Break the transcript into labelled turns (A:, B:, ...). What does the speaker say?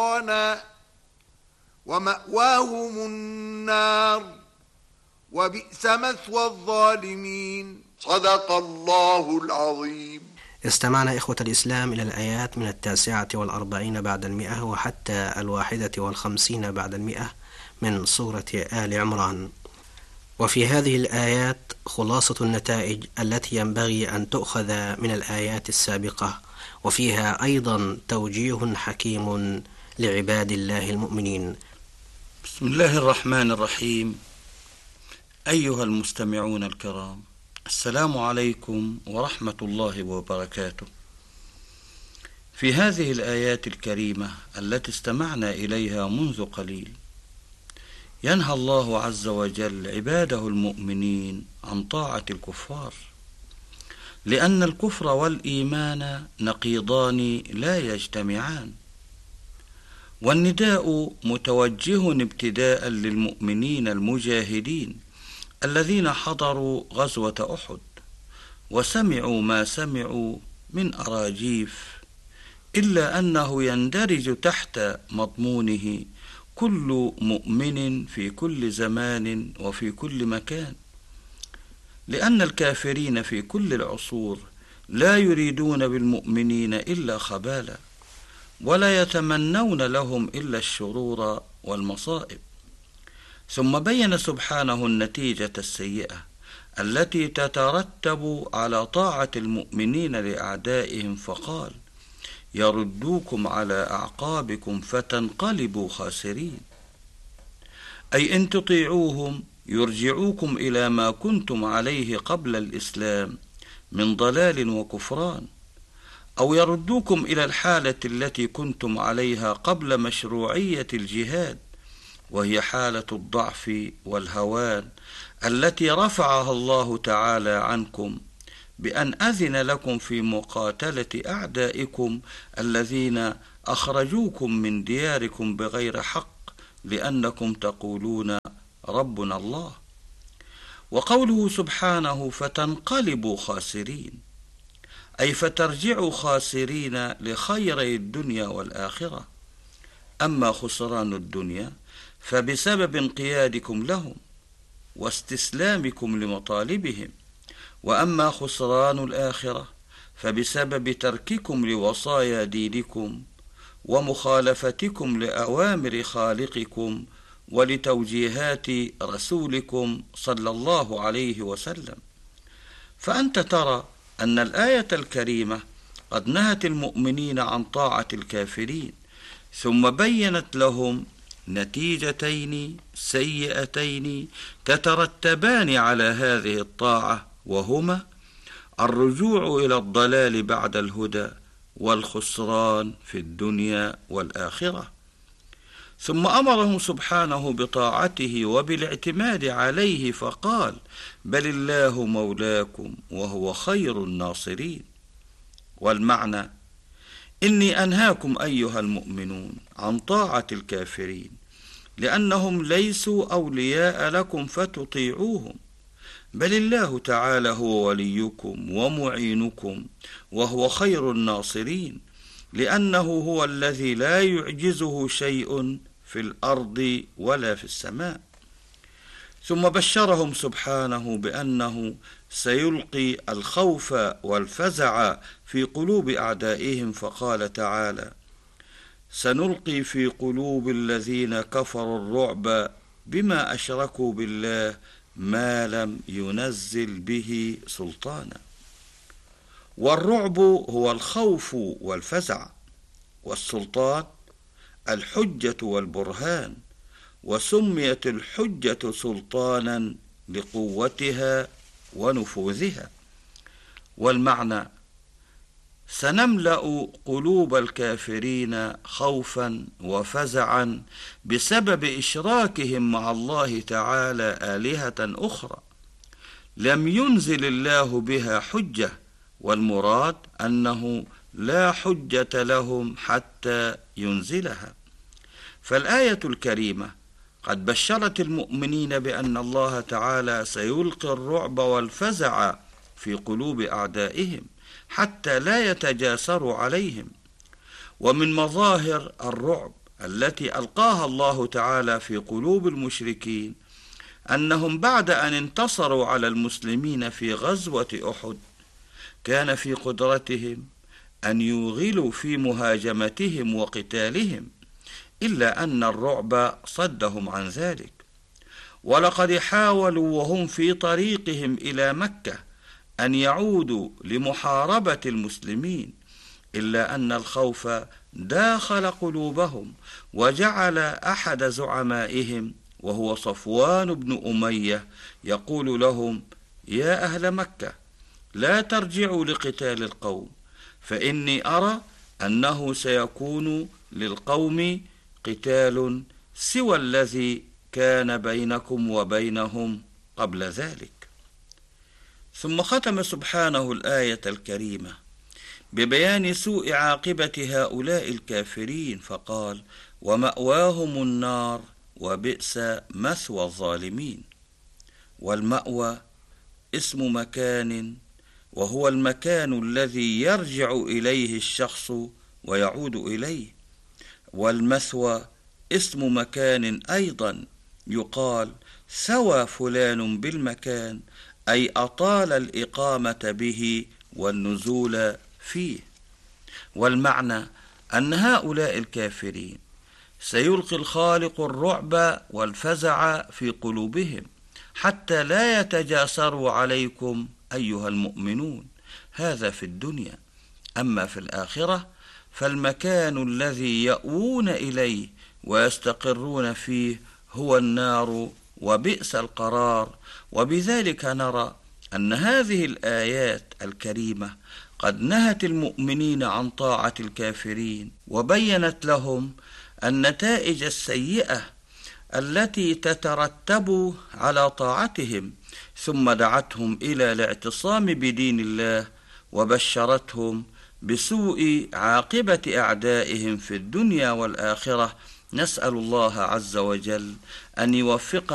A: ومأواهم النار وبئس مثوى الظالمين. صدق الله العظيم.
B: استمعنا إخوة الإسلام إلى الآيات من 49 بعد 100 وحتى 51 بعد 100 من سورة آل عمران. وفي هذه الآيات خلاصة النتائج التي ينبغي أن تؤخذ من الآيات السابقة، وفيها أيضا توجيه حكيم لعباد الله المؤمنين.
C: بسم الله الرحمن الرحيم. أيها المستمعون الكرام، السلام عليكم ورحمة الله وبركاته. في هذه الآيات الكريمة التي استمعنا إليها منذ قليل، ينهى الله عز وجل عباده المؤمنين عن طاعة الكفار، لأن الكفر والإيمان نقيضان لا يجتمعان. والنداء متوجه ابتداء للمؤمنين المجاهدين الذين حضروا غزوة أحد وسمعوا ما سمعوا من أراجيف، إلا أنه يندرج تحت مضمونه كل مؤمن في كل زمان وفي كل مكان، لأن الكافرين في كل العصور لا يريدون بالمؤمنين إلا خبالا، ولا يتمنون لهم إلا الشرور والمصائب. ثم بين سبحانه النتيجة السيئة التي تترتب على طاعة المؤمنين لأعدائهم، فقال: يردوكم على أعقابكم فتنقلبوا خاسرين، أي إن تطيعوهم يرجعوكم إلى ما كنتم عليه قبل الإسلام من ضلال وكفران، أو يردوكم إلى الحالة التي كنتم عليها قبل مشروعية الجهاد، وهي حالة الضعف والهوان التي رفعها الله تعالى عنكم بأن أذن لكم في مقاتلة أعدائكم الذين أخرجوكم من دياركم بغير حق، لأنكم تقولون ربنا الله. وقوله سبحانه فتنقلبوا خاسرين، أي فترجعوا خاسرين لخيري الدنيا والآخرة. أما خسران الدنيا فبسبب انقيادكم لهم واستسلامكم لمطالبهم، وأما خسران الآخرة فبسبب ترككم لوصايا دينكم ومخالفتكم لأوامر خالقكم ولتوجيهات رسولكم صلى الله عليه وسلم. فأنت ترى أن الآية الكريمة قد نهت المؤمنين عن طاعة الكافرين، ثم بيّنت لهم نتيجتين سيئتين تترتبان على هذه الطاعة، وهما الرجوع إلى الضلال بعد الهدى والخسران في الدنيا والآخرة. ثم أمرهم سبحانه بطاعته وبالاعتماد عليه، فقال: بل الله مولاكم وهو خير الناصرين. والمعنى: إني أنهاكم أيها المؤمنون عن طاعة الكافرين، لأنهم ليسوا أولياء لكم فتطيعوهم، بل الله تعالى هو وليكم ومعينكم وهو خير الناصرين، لأنه هو الذي لا يعجزه شيء في الأرض ولا في السماء. ثم بشرهم سبحانه بأنه سيلقي الخوف والفزع في قلوب أعدائهم، فقال تعالى: سنلقي في قلوب الذين كفروا الرعب بما أشركوا بالله ما لم ينزل به سلطانا. والرعب هو الخوف والفزع، والسلطان الحجة والبرهان، وسميت الحجة سلطانا لقوتها ونفوذها. والمعنى: سنملأ قلوب الكافرين خوفا وفزعا بسبب إشراكهم مع الله تعالى آلهة أخرى لم ينزل الله بها حجة، والمراد أنه لا حجة لهم حتى ينزلها. فالآية الكريمة قد بشرت المؤمنين بأن الله تعالى سيلقي الرعب والفزع في قلوب أعدائهم حتى لا يتجاسروا عليهم. ومن مظاهر الرعب التي ألقاها الله تعالى في قلوب المشركين أنهم بعد أن انتصروا على المسلمين في غزوة أحد كان في قدرتهم أن يوغلوا في مهاجمتهم وقتالهم، إلا أن الرعب صدهم عن ذلك. ولقد حاولوا وهم في طريقهم إلى مكة أن يعودوا لمحاربة المسلمين، إلا أن الخوف داخل قلوبهم، وجعل أحد زعمائهم وهو صفوان بن أمية يقول لهم: يا أهل مكة، لا ترجعوا لقتال القوم، فإني أرى أنه سيكون للقوم قتال سوى الذي كان بينكم وبينهم قبل ذلك. ثم ختم سبحانه الآية الكريمة ببيان سوء عاقبة هؤلاء الكافرين فقال: ومأواهم النار وبئس مثوى الظالمين. والمأوى اسم مكان، وهو المكان الذي يرجع إليه الشخص ويعود إليه. والمثوى اسم مكان أيضا، يقال ثوى فلان بالمكان، أي أطال الإقامة به والنزول فيه. والمعنى أن هؤلاء الكافرين سيلقي الخالق الرعب والفزع في قلوبهم حتى لا يتجاسروا عليكم أيها المؤمنون، هذا في الدنيا. أما في الآخرة فالمكان الذي يأوون إليه ويستقرون فيه هو النار، وبئس القرار. وبذلك نرى أن هذه الآيات الكريمة قد نهت المؤمنين عن طاعة الكافرين، وبينت لهم النتائج السيئة التي تترتب على طاعتهم، ثم دعتهم إلى الاعتصام بدين الله، وبشرتهم بسوء عاقبة أعدائهم في الدنيا والآخرة. نسأل الله عز وجل أن يوفق